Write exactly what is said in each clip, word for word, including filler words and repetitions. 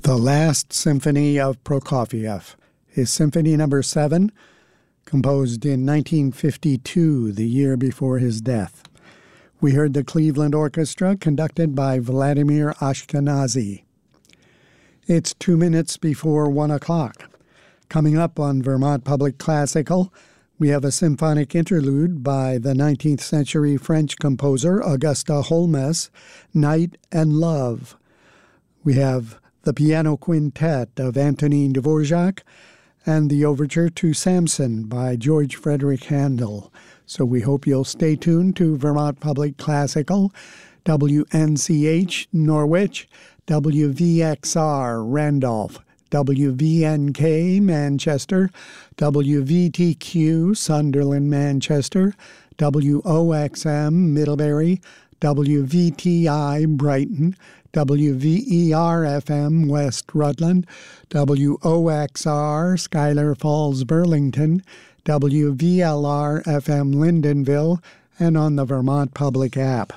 The Last Symphony of Prokofiev, his Symphony Number seven, composed in nineteen fifty-two, the year before his death. We heard the Cleveland Orchestra, conducted by Vladimir Ashkenazy. It's two minutes before one o'clock. Coming up on Vermont Public Classical, we have a symphonic interlude by the nineteenth century French composer Auguste Holmes, Night and Love. We have the piano quintet of Antonin Dvorak and the overture to Samson by George Frederick Handel. So we hope you'll stay tuned to Vermont Public Classical, W N C H Norwich, W V X R Randolph, W V N K Manchester, W V T Q Sunderland Manchester, W O X M Middlebury, W V T I Brighton, W V E R F M West Rutland, W O X R Schuyler Falls Burlington, W V L R F M Lyndonville, and on the Vermont Public app.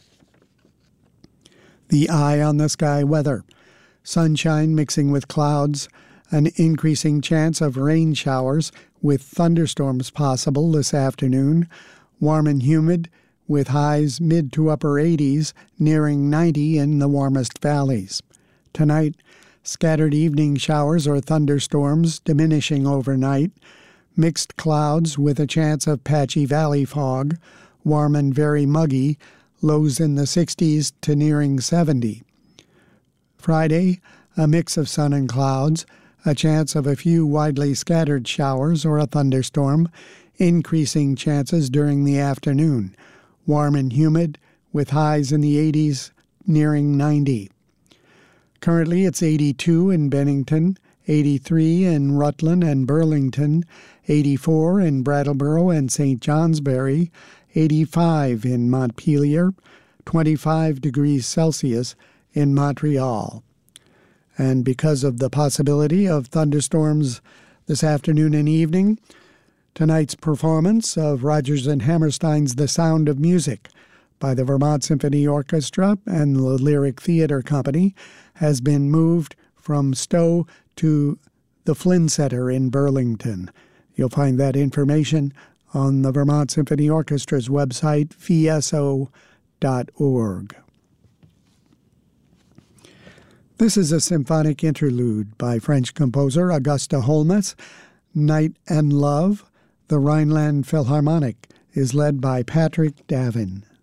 The eye on the sky weather. Sunshine mixing with clouds, an increasing chance of rain showers with thunderstorms possible this afternoon, warm and humid with highs mid to upper eighties, nearing ninety in the warmest valleys. Tonight, scattered evening showers or thunderstorms diminishing overnight, mixed clouds with a chance of patchy valley fog, warm and very muggy, lows in the sixties to nearing seventy. Friday, a mix of sun and clouds, a chance of a few widely scattered showers or a thunderstorm, increasing chances during the afternoon. Warm and humid, with highs in the eighties, nearing ninety. Currently, it's eighty-two in Bennington, eighty-three in Rutland and Burlington, eighty-four in Brattleboro and Saint Johnsbury, eighty-five in Montpelier, twenty-five degrees Celsius in Montreal. And because of the possibility of thunderstorms this afternoon and evening, tonight's performance of Rodgers and Hammerstein's The Sound of Music by the Vermont Symphony Orchestra and the Lyric Theater Company has been moved from Stowe to the Flynn Center in Burlington. You'll find that information on the Vermont Symphony Orchestra's website, v s o dot org. This is a symphonic interlude by French composer Auguste Holmes, Night and Love. The Rhineland Philharmonic is led by Patrick Davin.